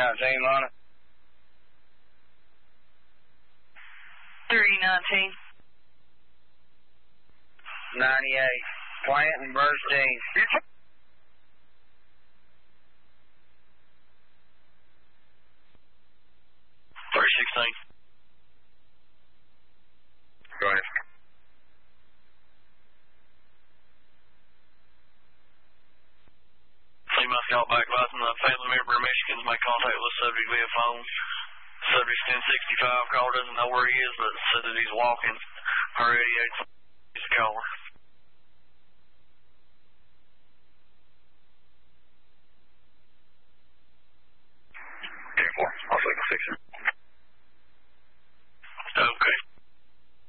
on it. 319. 98. Plant and Bernstein. 316. Go ahead. Female Scout back advising the family member of Michigan's make contact with the subject via phone. Subject's 1065, caller doesn't know where he is, but said that he's walking. Her 88.